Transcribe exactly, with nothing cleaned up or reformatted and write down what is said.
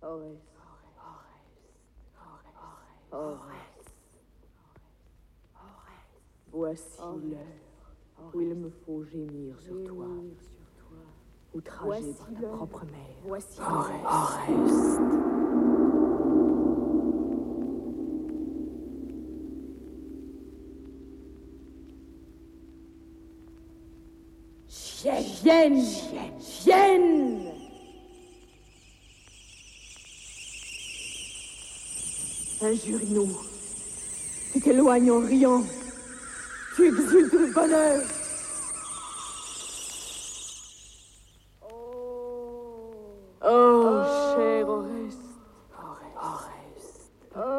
Oreste. Oreste. Voici l'heure où il me faut gémir sur toi. Outragé par ta propre mère. Voici Oreste. Chienne, chienne, chienne, chienne. Injure-nous. Tu t'éloignes en riant. Tu exultes de bonheur.